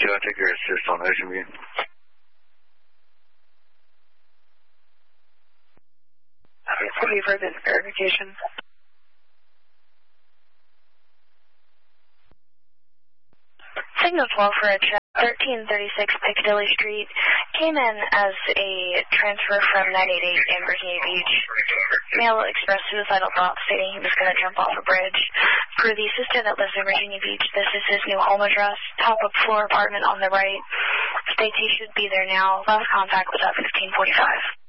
I'll take your assist on Ocean View. 40 for this verification. Signal 12 for a check, 1336 Piccadilly Street, came in as a transfer from 988 in Virginia Beach. Male expressed suicidal thoughts, stating he was going to jump off a bridge. For the assistant that lives in Virginia Beach, this is his new home address, top of floor apartment on the right. States he should be there now. Last contact was at 1545.